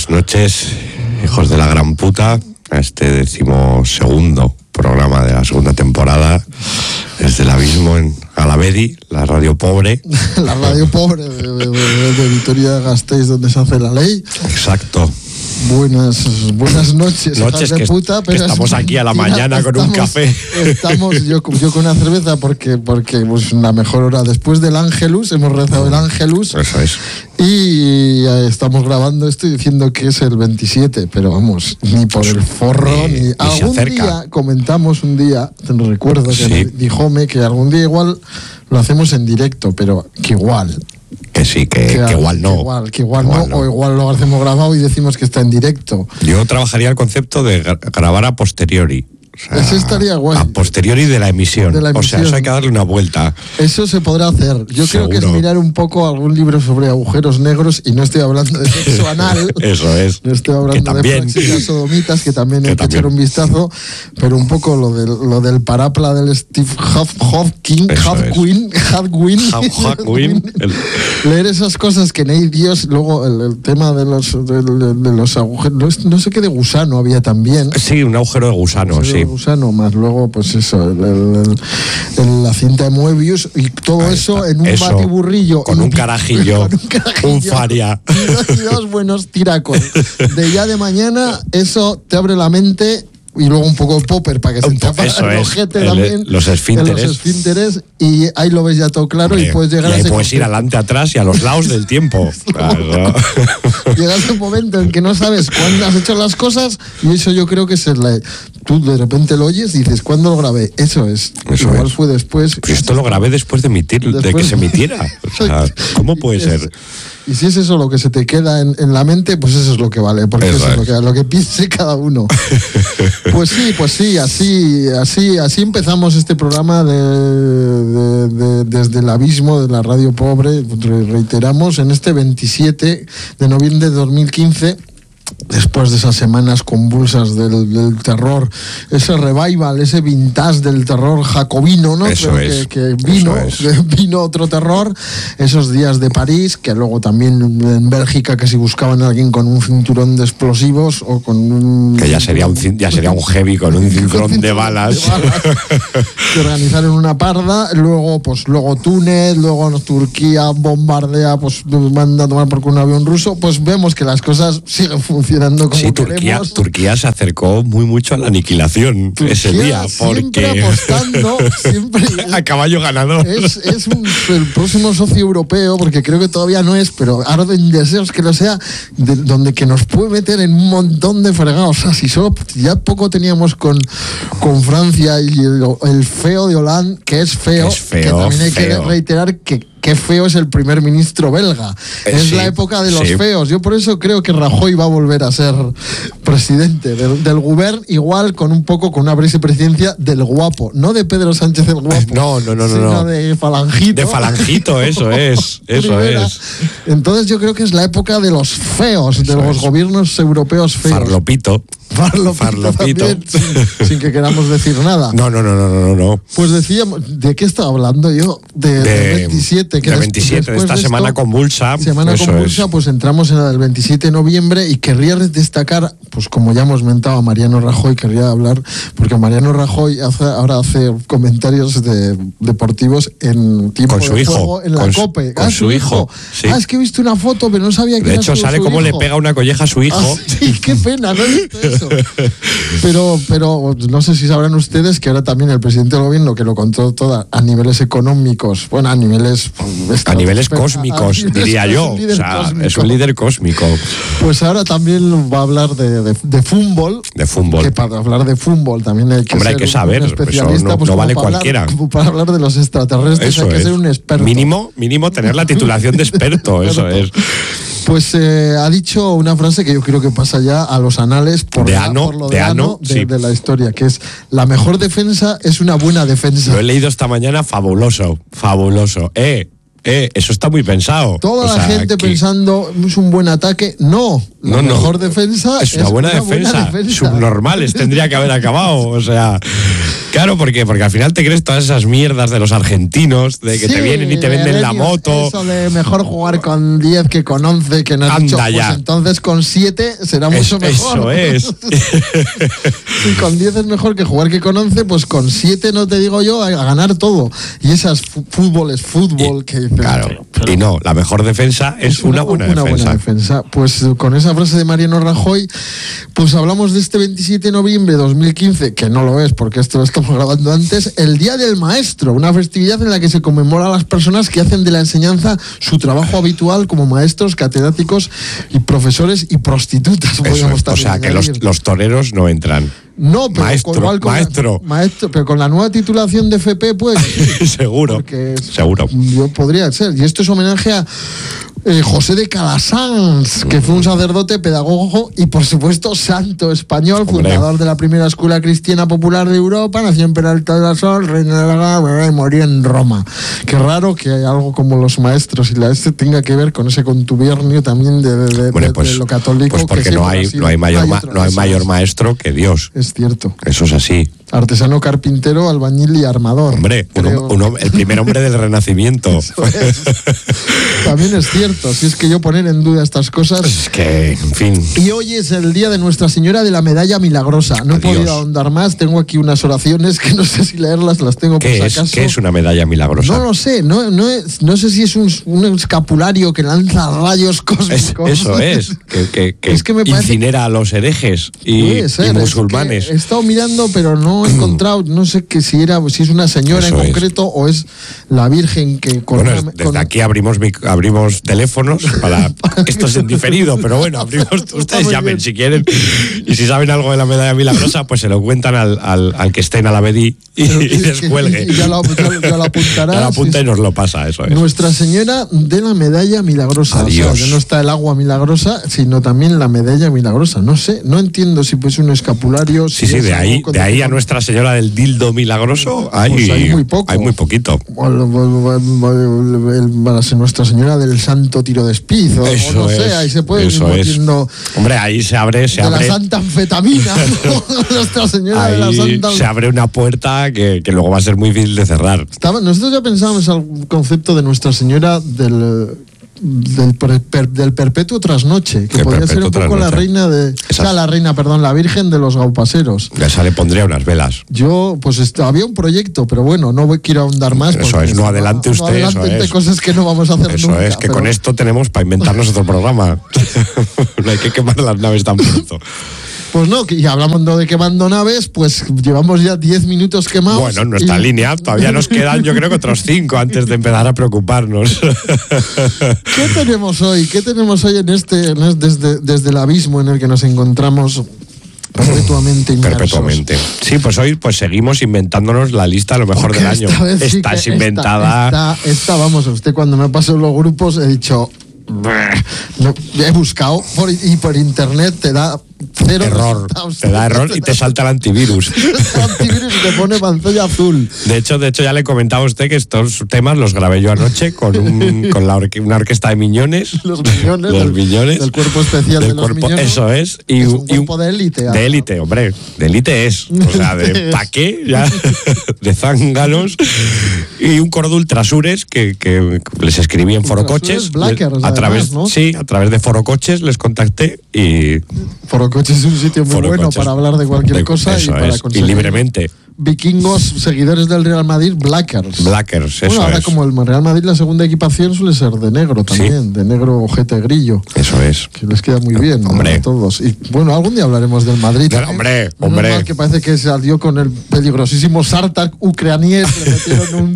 Buenas noches, hijos de la gran puta, a este 12º programa de la segunda temporada, desde el abismo en Alavedi, la radio pobre. La radio pobre de Vitoria-Gasteiz, donde se hace la ley. Exacto. Buenas noches, noches de puta, pero estamos aquí a la mañana con un café. Estamos yo con una cerveza porque pues, la mejor hora después del Ángelus, hemos rezado el Ángelus. Eso es. Y estamos grabando esto y diciendo que es el 27, pero vamos, ni por el forro, ni algún día comentamos un día, te lo recuerdo, que dijome que algún día igual lo hacemos en directo, pero que igual. Que sí, que igual no. Que igual no, o igual lo hacemos grabado y decimos que está en directo. Yo trabajaría el concepto de grabar a posteriori. O sea, eso estaría guay. A posteriori de la emisión. O sea, eso hay que darle una vuelta. Eso se podrá hacer. Yo creo que es mirar un poco algún libro sobre agujeros negros, y no estoy hablando de sexo anal. Eso es. No estoy hablando de prácticas sodomitas, que también hay que echar un vistazo, pero un poco lo del parapla del Steve Hawking, leer esas cosas que no hay Dios. Luego el tema de los agujeros, no sé qué de gusano había también. Sí, un agujero de gusano, sí. Gusano, más luego pues eso, la cinta de Moebius y todo eso en un batiburrillo con un carajillo, un faria y dos buenos tiracos de ya de mañana. Eso te abre la mente. Y luego un poco de popper para que se tapa el ojete también. Los esfínteres. Y ahí lo ves ya todo claro. Hombre, y puedes llegar a ese puedes ir adelante, atrás y a los lados del tiempo. Claro. Llegas a un momento en que no sabes cuándo has hecho las cosas, y eso yo creo que es tú de repente lo oyes y dices, ¿cuándo lo grabé? Eso igual fue después. Pero esto lo grabé después de que se emitiera. O sea, ¿cómo puede ser? Y si es eso lo que se te queda en la mente, pues eso es lo que vale, porque eso es lo que piense cada uno. Pues sí, así empezamos este programa desde el abismo de la radio pobre. Reiteramos, en este 27 de noviembre de 2015, después de esas semanas convulsas del terror, ese revival, ese vintage del terror jacobino, ¿no? Que vino otro terror, esos días de París, que luego también en Bélgica, que si buscaban a alguien con un cinturón de explosivos o con un... Que ya sería un heavy con un cinturón de balas. Que organizaron una parda, luego Túnez, luego Turquía bombardea, pues manda a tomar por un avión ruso, pues vemos que las cosas siguen funcionando como queremos. Turquía se acercó mucho a la aniquilación ese día, porque siempre apostando, siempre a caballo ganador. Es el próximo socio europeo, porque creo que todavía no es, pero arden deseos que lo sea, donde que nos puede meter en un montón de fregados. O sea, si solo ya poco teníamos con Francia y el feo de Hollande, que es feo, que también hay que reiterar que qué feo es el primer ministro belga. Es la época de los feos. Yo por eso creo que Rajoy va a volver a ser presidente del gobierno, igual con una vicepresidencia del guapo, no de Pedro Sánchez el guapo. No. Sino de Falangito. De Falangito, eso es. Entonces yo creo que es la época de los feos, de los gobiernos europeos feos. Farlopito también, sin que queramos decir nada. No. Pues decíamos, ¿de qué estaba hablando yo? De 27, que de 27, de esta semana convulsa. Pues entramos en la del 27 de noviembre, y querría destacar, pues como ya hemos mentado a Mariano Rajoy, querría hablar, porque Mariano Rajoy ahora hace comentarios deportivos en tiempo con su de hijo, juego en la COPE. Con su hijo. Sí. Es que he visto una foto, pero no sabía que de era hecho, sale cómo le pega una colleja a su hijo. Sí, qué pena, no he visto eso. Pero no sé si sabrán ustedes que ahora también el presidente del gobierno, que lo contó todo a niveles económicos, bueno, a niveles cósmicos, diría yo. O sea, es un líder cósmico. Pues ahora también va a hablar de fútbol. De fútbol. Que para hablar de fútbol también hay que hay que saber, un especialista. No vale cualquiera. Para hablar de los extraterrestres eso hay que ser un experto. Mínimo tener la titulación de experto, eso es. Pues ha dicho una frase que yo creo que pasa ya a los anales por lo de la historia, que es: la mejor defensa es una buena defensa. Lo he leído esta mañana, fabuloso. eso está muy pensado. Toda la gente pensando, es un buen ataque. No, la mejor defensa es una buena defensa. Subnormales tendría que haber acabado. O sea, claro, porque al final te crees todas esas mierdas de los argentinos, de que te vienen y te venden la moto. Eso de mejor jugar con 10 que con 11, que no has dicho, pues entonces con 7 será mucho mejor. Eso es. Si con 10 es mejor que jugar que con 11, pues con 7 no te digo yo, a ganar todo. Y esas fútbol es fútbol que dices, claro, pero, y no, la mejor defensa es una buena defensa. Pues con esa frase de Mariano Rajoy, pues hablamos de este 27 de noviembre de 2015, que no lo es porque esto lo estamos grabando antes, el Día del Maestro, una festividad en la que se conmemora a las personas que hacen de la enseñanza su trabajo habitual como maestros, catedráticos y profesores y prostitutas. O sea, que los toreros no entran. No, pero maestro, pero con la nueva titulación de FP, pues seguro. Yo podría ser. Y esto es homenaje a José de Calasanz, que fue un sacerdote, pedagogo y, por supuesto, santo español, fundador de la primera escuela cristiana popular de Europa, nació en Peralta de la Sol, reina de la Gala, y murió en Roma. Qué raro que algo como los maestros y la tenga que ver con ese contubernio también de lo católico. Pues porque no hay mayor maestro que Dios. Es cierto. Eso es así. Artesano, carpintero, albañil y armador. Hombre, el primer hombre del Renacimiento. Eso es. También es cierto. Si es que yo poner en duda estas cosas. Es que, en fin. Y hoy es el día de Nuestra Señora de la Medalla Milagrosa. No he podido ahondar más. Tengo aquí unas oraciones que no sé si leerlas, las tengo por si acaso. ¿Qué es una medalla milagrosa? No lo sé. No sé si es un escapulario que lanza rayos cósmicos. Eso es. Que me incinera a los herejes y musulmanes. He estado mirando, pero no he encontrado, no sé si es una señora eso en concreto o es la Virgen que desde aquí abrimos teléfonos para esto es en diferido, pero bueno, ustedes llamen si quieren, y si saben algo de la medalla milagrosa, pues se lo cuentan al que esté en Alavedi y les cuelgue. Y ya lo apuntará. Ya lo apunta y nos lo pasa, eso es. Nuestra Señora de la Medalla Milagrosa. Adiós. O sea, que no está el agua milagrosa, sino también la medalla milagrosa. No sé, no entiendo si pues un escapulario. Sí, de ahí a Nuestra Señora del dildo milagroso hay muy poco. Hay muy poquito. Nuestra Señora del Santo Tiro de Espizo. Eso no sé, ahí se puede ir metiendo. Hombre, ahí se abre. La Santa Anfetamina. Nuestra Señora ahí de la Santa. Se abre una puerta que luego va a ser muy difícil de cerrar. Nosotros ya pensábamos al concepto de Nuestra Señora del perpetuo trasnoche, que podría ser un poco la reina la Virgen de los Gaupaseros. A esa le pondría unas velas. Yo, pues había un proyecto, pero bueno, no quiero ahondar más. Eso es, no adelante usted. No adelante cosas que no vamos a hacer eso nunca. Eso es, que con esto tenemos para inventarnos otro programa. No hay que quemar las naves tan pronto. Pues no, y hablamos de quemando naves, pues llevamos ya 10 minutos quemados. Bueno, en nuestra línea todavía nos quedan, yo creo que otros 5 antes de empezar a preocuparnos. ¿Qué tenemos hoy? Desde el abismo en el que nos encontramos perpetuamente inmersos? Perpetuamente. Sí, pues hoy seguimos inventándonos la lista de lo mejor del año. Esta es inventada. Esta, vamos, usted cuando me pasó los grupos he dicho... No, he buscado por internet te da cero error, te da error y te salta el antivirus. El antivirus y te pone pantalla azul. De hecho ya le comentaba a usted que estos temas los grabé yo anoche con una orquesta de miñones. Los miñones. Del cuerpo especial de los miñones. Eso es. Y un grupo de élite. De élite, hombre. De élite es. O sea, de paqué, ya, de zánganos. Y un coro de ultrasures que les escribí en Forocoches. A través de Forocoches les contacté y... Forocoches es un sitio muy bueno para hablar de cualquier cosa y para conseguir... Y libremente. Vikingos, seguidores del Real Madrid, Blackers. Eso ahora es. Como el Real Madrid, la segunda equipación suele ser de negro también, sí. De negro ojete grillo. Eso es. Que les queda muy bien, hombre. A todos. Y bueno, algún día hablaremos del Madrid. Hombre. Que parece que salió con el peligrosísimo Sartak ucraniano, le metieron un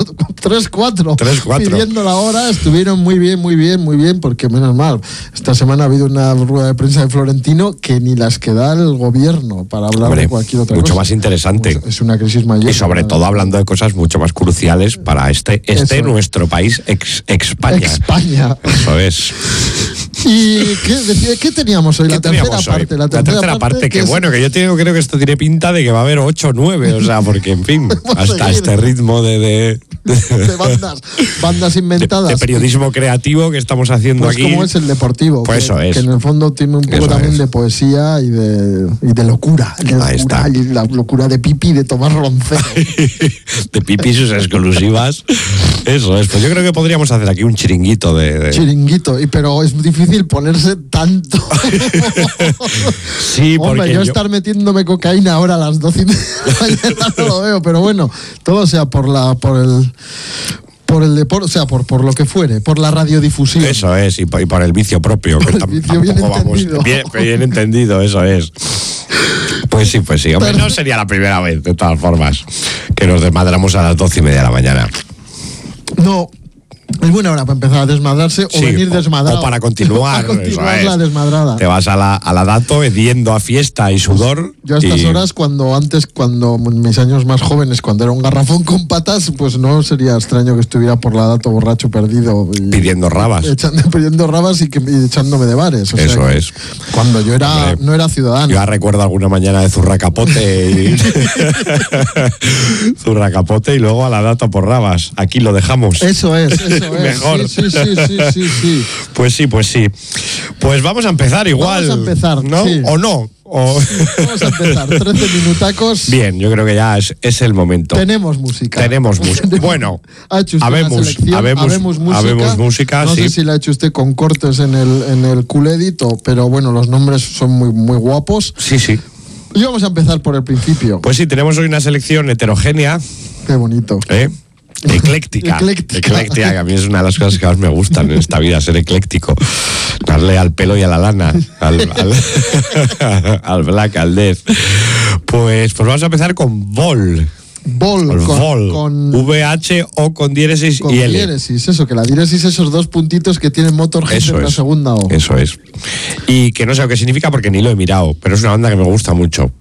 3-4. Pidiendo la hora, estuvieron muy bien, porque menos mal. Esta semana ha habido una rueda de prensa de Florentino que ni las que da el gobierno para hablar de cualquier otra cosa. Mucho más interesante. Es una crisis mayor. Y sobre todo hablando de cosas mucho más cruciales para nuestro país, España. España. Eso es. ¿Y qué teníamos hoy? La tercera parte. Que bueno, que yo creo que esto tiene pinta de que va a haber 8 o 9, o sea, porque en fin, hasta este ritmo de bandas inventadas. De periodismo creativo que estamos haciendo pues aquí. Como es el deportivo. Pues eso es. Que en el fondo tiene un poco también de poesía y de locura. Ahí está. Y la locura de Pipi de Tomás Roncero. De Pipi sus exclusivas. Eso es. Pues yo creo que podríamos hacer aquí un chiringuito de... Chiringuito, pero es difícil ponerse tanto. Sí, porque hombre, yo estar metiéndome cocaína ahora a las 12:30 de la mañana no lo veo, pero bueno, todo sea por el deporte, o sea, por lo que fuere, por la radiodifusión. Eso es, y por el vicio propio. Por el vicio bien entendido. Bien entendido, eso es. Pues sí. Hombre, no sería la primera vez, de todas formas, que nos desmadramos a las 12:30 de la mañana. No. Es buena hora para empezar a desmadrarse o venir desmadrado. O para continuar. La desmadrada. Te vas a la dato heddiendo a fiesta y sudor. Yo a estas horas, cuando en mis años más jóvenes, cuando era un garrafón con patas, pues no sería extraño que estuviera por la dato borracho perdido. Pidiendo rabas. Pidiendo rabas y echándome de bares. Eso es. Cuando yo no era ciudadano. Yo recuerdo alguna mañana de zurracapote zurracapote y luego a la dato por rabas. Aquí lo dejamos. Eso es. Mejor. Sí. Pues sí. Pues vamos a empezar igual. Vamos a empezar, ¿no? Sí. ¿O no? Vamos a empezar. 13 minutacos. Bien, yo creo que ya es el momento. Tenemos música. Bueno, habemos música. No sí. sé si la ha hecho usted con cortes en el Cool-Edit, pero bueno, los nombres son muy, muy guapos. Sí. Y vamos a empezar por el principio. Pues sí, tenemos hoy una selección heterogénea. Qué bonito. Ecléctica, que a mí es una de las cosas que más me gustan en esta vida, ser ecléctico, darle al pelo y a la lana, al black, al death. Pues vamos a empezar con Vol. Con VH o con diéresis y L. Diéresis, eso, que la diéresis, esos dos puntitos que tienen Motorhead en la segunda O. Eso es. Y que no sé lo que significa porque ni lo he mirado, pero es una banda que me gusta mucho.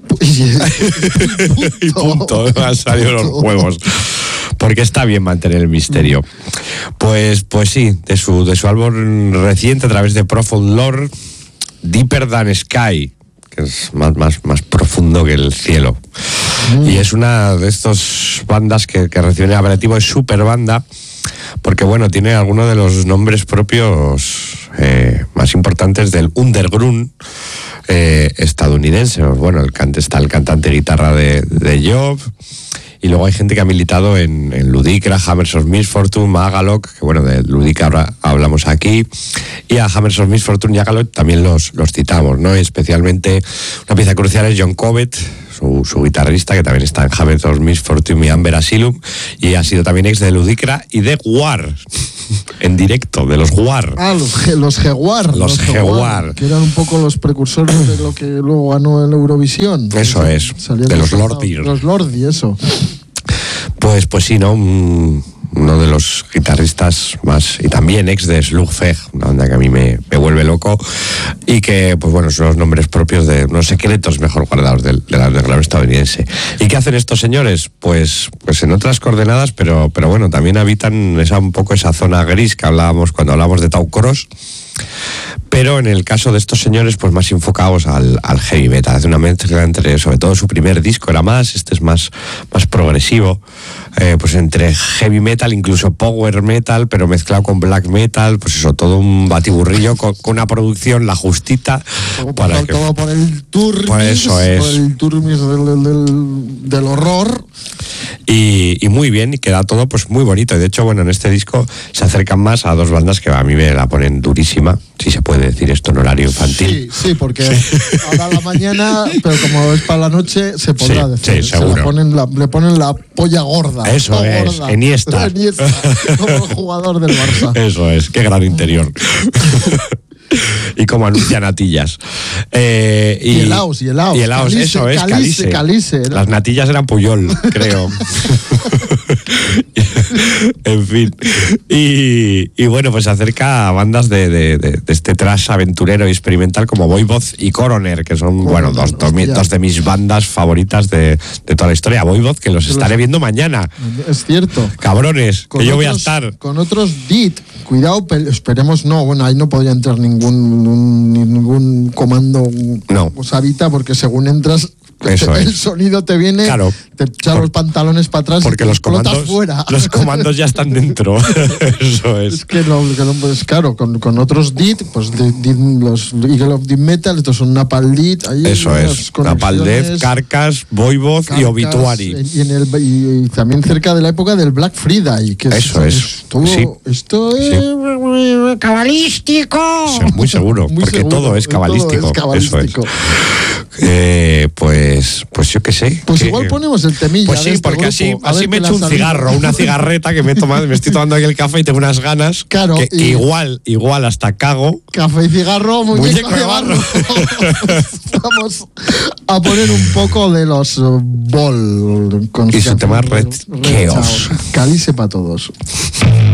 Y punto, me han salido los huevos. Porque está bien mantener el misterio. Pues sí, de su álbum reciente a través de Profound Lore, Deeper Than Sky, que es más profundo que el cielo. Y es una de estas bandas que recibe el apelativo de super banda, porque bueno, tiene algunos de los nombres propios más importantes del underground estadounidense. Bueno, está el cantante de guitarra de Job. Y luego hay gente que ha militado en Ludicra, Hammers of Misfortune, Magaloc, que bueno, de Ludicra ahora hablamos aquí, y a Hammers of Misfortune y Magaloc también los citamos, ¿no? Especialmente una pieza crucial es John Covet, su guitarrista, que también está en Hammers of Misfortune y Amber Asylum, y ha sido también ex de Ludicra y de War, en directo, de los War. Los Jaguar. Los Jaguar. Que eran un poco los precursores de lo que luego ganó el Eurovisión. Eso es, de los Lordi. Los Lordi, eso. Pues sí, ¿no? Uno de los guitarristas más, y también ex de Slugfeg, una banda que a mí me vuelve loco, y que, pues bueno, son los nombres propios de unos secretos mejor guardados del underground estadounidense. ¿Y qué hacen estos señores? Pues en otras coordenadas, pero bueno, también habitan un poco esa zona gris que hablábamos cuando hablábamos de Tau Cross, pero en el caso de estos señores, pues más enfocados al heavy metal. Hace una mezcla entre, sobre todo su primer disco era este es más progresivo, pues entre heavy metal, incluso power metal, pero mezclado con black metal, pues eso, todo un batiburrillo con una producción la justita. Todo por el turmis, por eso es. Por el turmis del horror. Y muy bien, y queda todo pues muy bonito. De hecho, bueno, en este disco se acercan más a dos bandas que a mí me la ponen durísima, si se puede decir esto en horario infantil. Sí, porque ahora a la mañana, pero como es para la noche, se podrá decir. Sí, seguro. Le ponen la polla gorda. Eso es, gorda. Iniesta, como el jugador del Barça. Eso es, qué gran interior. Y como anuncia natillas. Y helaos. Calice, eso es, Calice. Las natillas eran Puyol, creo. En fin. Y bueno, pues se acerca a bandas de este thrash aventurero y experimental como Voivod y Coroner, que son, bueno, dos de mis bandas favoritas de toda la historia. Voivod, que los estaré viendo mañana. Es cierto. Cabrones, que yo voy a estar. Con otros DIT, Cuidado, esperemos no. Bueno, ahí no podría entrar ningún comando Savita, porque según entras, el sonido te viene, te echa los pantalones para atrás porque y los comandos fuera. Los comandos ya están dentro. Eso es. Es que pues claro, con otros DIT, pues los Eagle of Death Metal, estos son Napalm Death. Eso es. Napalm Death, Carcass, Voivod y Obituary. Y también cerca de la época del Black Friday. Que eso es. Esto es cabalístico. Sí, muy seguro, porque todo es cabalístico. Eso es. Pues yo qué sé. Pues igual ponemos el temilla. Pues sí, porque así me echo un cigarro, una cigarreta que me estoy tomando aquí el café y tengo unas ganas. Claro. Que igual hasta cago. Café y cigarro, muñeco de barro. Vamos a poner un poco de los Ball. Y su tema Red Chaos. Cálice para todos.